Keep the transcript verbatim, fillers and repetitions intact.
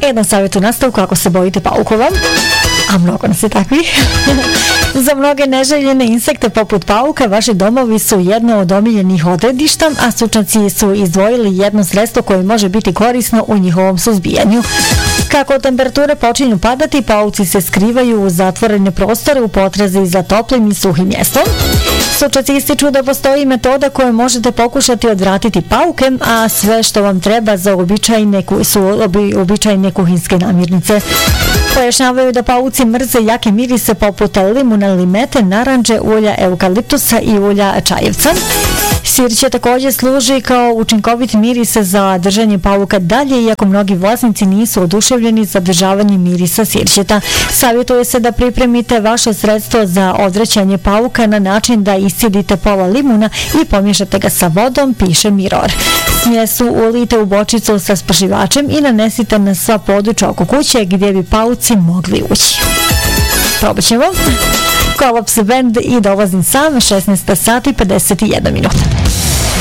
Jedan savjet u nastavku ako se bojite paukova, a mnogo nas je takvih. Za mnoge neželjene insekte poput pauka, vaši domovi su jedno od omiljenih odredišta, a stručnjaci su izdvojili jedno sredstvo koje može biti korisno u njihovom suzbijanju. Kako temperature počinju padati, pauci se skrivaju u zatvorene prostore u potrazi za toplim i suhim mjestom. Stručnjaci ističu da postoji metoda koju možete pokušati odvratiti pauke, a sve što vam treba za uobičajene, su uobičajene kuhinske namirnice. Pojašnjavaju da pauci mrze jake mirise poput limuna, limete, naranđe, ulja eukaliptusa i ulja čajevca. Sirće također služi kao učinkovit miris za držanje pauka dalje, iako mnogi vlasnici nisu oduševljeni za državanje mirisa sirćeta. Savjetuje se da pripremite vaše sredstvo za odvraćanje pauka na način da iscijedite pola limuna i pomiješate ga sa vodom, piše Mirror. Smjesu ulijte u bočicu sa spršivačem i nanesite na sva područja oko kuće gdje bi pauci mogli ući. Probat ćemo. Kolaps Band i dolazim sam, šesnaest sati pedeset jedna minuta.